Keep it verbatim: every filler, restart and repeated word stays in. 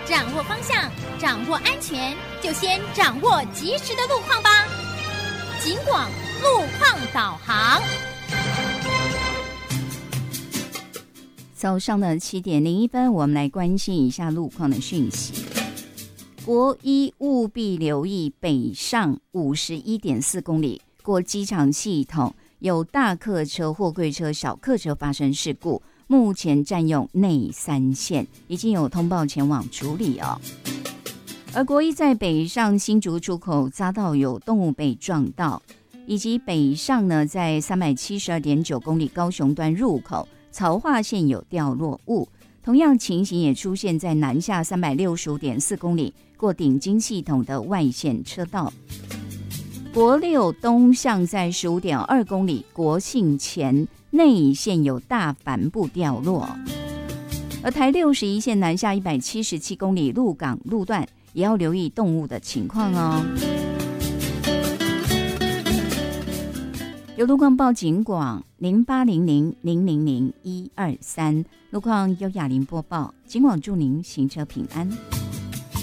掌握方向，掌握安全，就先掌握及时的路况吧。警广路况导航。 早上的七点零一分，我们来关心一下路况的讯息。国一务必留意北上五十一点四公里过机场系统有大客车、货柜车、小客车发生事故，目前占用内三线，已经有通报前往处理哦。而国一在北上新竹出口匝道有动物被撞到，以及北上呢在三百七十二点九公里高雄端入口曹化线有掉落物，同样情形也出现在南下三百六十五点四公里过顶金系统的外线车道。国六东向在十五点二公里国信前内线有大帆布掉落，而台六十一线南下一百七十七公里鹿港路段也要留意动物的情况哦。有路况报警广零八零零零零零一二三，路况由雅玲播报，警广祝您行车平安。